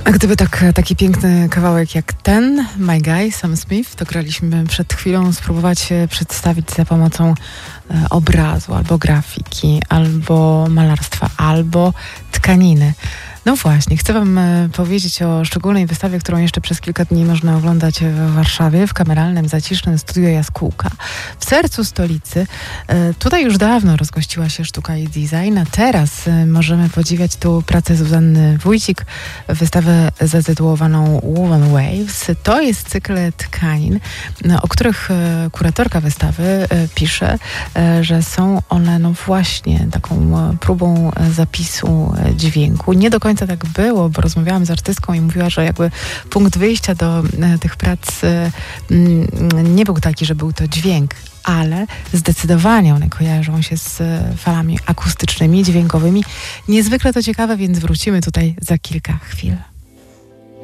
A gdyby taki piękny kawałek jak ten, My Guy, Sam Smith, to graliśmy przed chwilą, spróbować przedstawić za pomocą obrazu, albo grafiki, albo malarstwa, albo tkaniny. No właśnie, chcę wam powiedzieć o szczególnej wystawie, którą jeszcze przez kilka dni można oglądać w Warszawie, w kameralnym, zacisznym studio Jaskółka, w sercu stolicy. Tutaj już dawno rozgościła się sztuka i design, a teraz możemy podziwiać tu pracę Zuzanny Wójcik, wystawę zatytułowaną Woven Waves. To jest cykl tkanin, o których kuratorka wystawy pisze, że są one no właśnie taką próbą zapisu dźwięku. Nie do końca tak było, bo rozmawiałam z artystką i mówiła, że jakby punkt wyjścia do tych prac nie był taki, że był to dźwięk, ale zdecydowanie one kojarzą się z falami akustycznymi, dźwiękowymi. Niezwykle to ciekawe, więc wrócimy tutaj za kilka chwil.